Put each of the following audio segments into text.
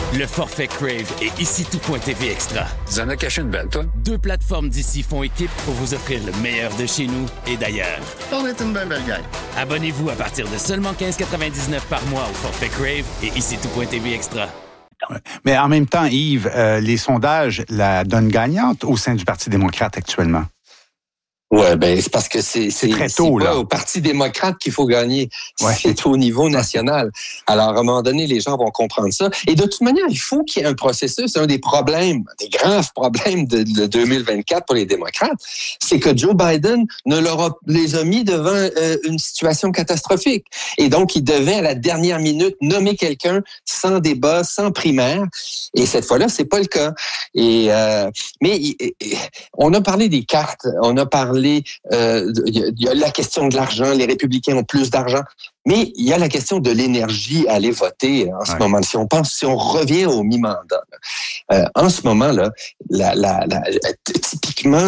Le forfait Crave et ici tout.tv Extra. Tu en as caché une belle, toi? 2 plateformes d'ici font équipe pour vous offrir le meilleur de chez nous et d'ailleurs. On est une belle gang. Abonnez-vous à partir de seulement 15,99 par mois au forfait Crave et ici tout.tv Extra. Ouais. Mais en même temps, Yves, les sondages la donnent gagnante au sein du Parti démocrate actuellement. Ouais, ben c'est parce que c'est très tôt, c'est là. pas au Parti démocrate qu'il faut gagner. Ouais. C'est au niveau national. Alors, à un moment donné, les gens vont comprendre ça. Et de toute manière, il faut qu'il y ait un processus. C'est un des problèmes, des graves problèmes de 2024 pour les démocrates, c'est que Joe Biden les a mis devant une situation catastrophique. Et donc, il devait, à la dernière minute, nommer quelqu'un sans débat, sans primaire. Et cette fois-là, c'est pas le cas. Mais on a parlé des cartes, on a parlé il y a la question de l'argent, les républicains ont plus d'argent, mais il y a la question de l'énergie à aller voter en ce moment. Si on revient au mi-mandat, en ce moment-là, typiquement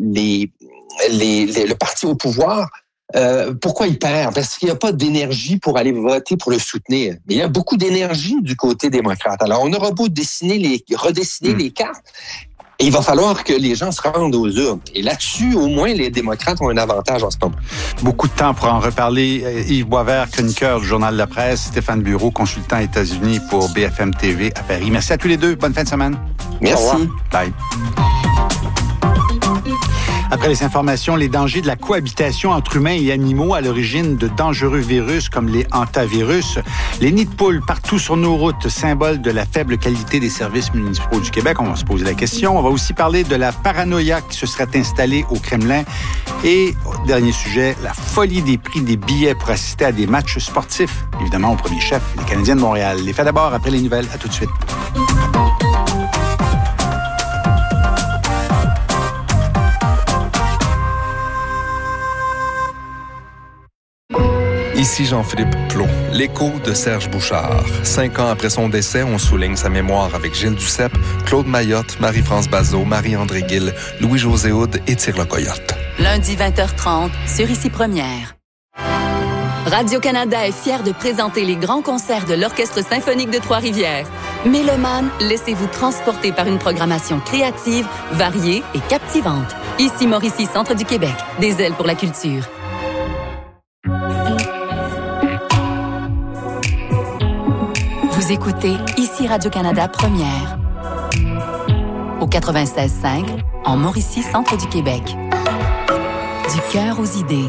le parti au pouvoir, pourquoi il perd? Parce qu'il n'y a pas d'énergie pour aller voter pour le soutenir. Mais il y a beaucoup d'énergie du côté démocrate. Alors, on aura beau redessiner les cartes, et il va falloir que les gens se rendent aux urnes. Et là-dessus, au moins, les démocrates ont un avantage en ce moment. Beaucoup de temps pour en reparler. Yves Boisvert, chroniqueur du Journal de la Presse, Stéphane Bureau, consultant États-Unis pour BFM TV à Paris. Merci à tous les deux. Bonne fin de semaine. Merci. Bye. Après les informations, les dangers de la cohabitation entre humains et animaux à l'origine de dangereux virus comme les hantavirus. Les nids de poules partout sur nos routes, symbole de la faible qualité des services municipaux du Québec. On va se poser la question. On va aussi parler de la paranoïa qui se serait installée au Kremlin. Et, dernier sujet, la folie des prix des billets pour assister à des matchs sportifs. Évidemment, au premier chef, les Canadiens de Montréal. Les faits d'abord, après les nouvelles. À tout de suite. Ici Jean-Philippe Plot, l'écho de Serge Bouchard. 5 ans après son décès, on souligne sa mémoire avec Gilles Duceppe, Claude Mayotte, Marie-France Bazot, Marie-André Gill, Louis-José Houd et Tire le Coyote. Lundi 20h30 sur Ici Première. Radio-Canada est fier de présenter les grands concerts de l'Orchestre symphonique de Trois-Rivières. Mélomanes, laissez-vous transporter par une programmation créative, variée et captivante. Ici Mauricie, Centre du Québec. Des ailes pour la culture. Vous écoutez Ici Radio-Canada Première. Au 96.5, en Mauricie, Centre du Québec. Du cœur aux idées.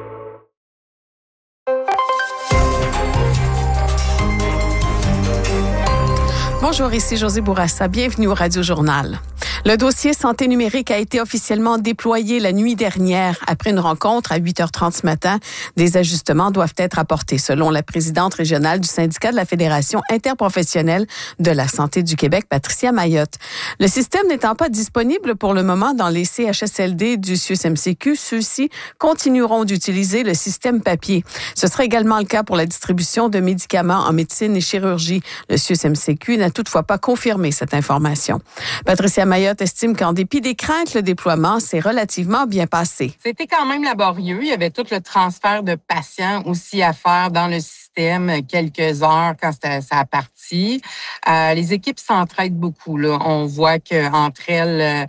Bonjour, ici Josée Bourassa. Bienvenue au Radio Journal. Le dossier santé numérique a été officiellement déployé la nuit dernière. Après une rencontre à 8h30 ce matin, des ajustements doivent être apportés, selon la présidente régionale du syndicat de la Fédération interprofessionnelle de la santé du Québec, Patricia Mayotte. Le système n'étant pas disponible pour le moment dans les CHSLD du CIUS-MCQ, ceux-ci continueront d'utiliser le système papier. Ce sera également le cas pour la distribution de médicaments en médecine et chirurgie. Le CIUS-MCQ n'a toutefois pas confirmé cette information. Patricia Mayotte estime qu'en dépit des craintes, le déploiement s'est relativement bien passé. C'était quand même laborieux. Il y avait tout le transfert de patients aussi à faire dans le système, quelques heures quand ça a parti. Les équipes s'entraident beaucoup, là. On voit qu'entre elles,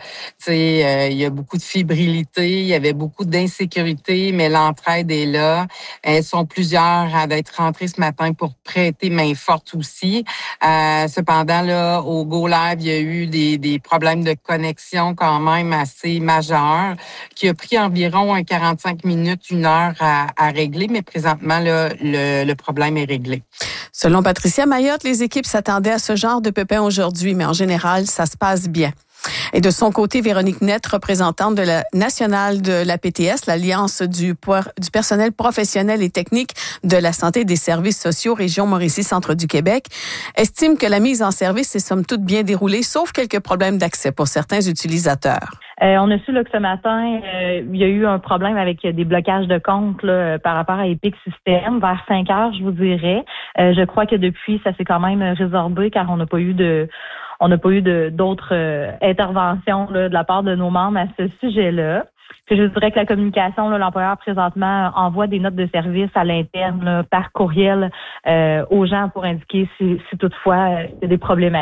il y a beaucoup de fébrilité, il y avait beaucoup d'insécurité, mais l'entraide est là. Elles sont plusieurs à être rentrées ce matin pour prêter main forte aussi. Cependant, là, au Go Live, il y a eu des problèmes de connexion quand même assez majeurs qui a pris environ 45 minutes, 1 heure à régler, mais présentement, là, le problème est réglé. Selon Patricia Mayotte, les équipes s'attendaient à ce genre de pépin aujourd'hui, mais en général, ça se passe bien. Et de son côté, Véronique Nett, représentante de la nationale de la PTS, l'Alliance du personnel professionnel et technique de la santé et des services sociaux, région Mauricie-Centre du Québec, estime que la mise en service est somme toute bien déroulée, sauf quelques problèmes d'accès pour certains utilisateurs. On a su là, que ce matin, il y a eu un problème avec des blocages de comptes là, par rapport à Epic System vers 5 heures, je vous dirais. Je crois que depuis, ça s'est quand même résorbé car on n'a pas eu d'autres interventions là, de la part de nos membres à ce sujet-là. Puis je dirais que la communication, là, l'employeur présentement envoie des notes de service à l'interne là, par courriel aux gens pour indiquer si toutefois il y a des problématiques.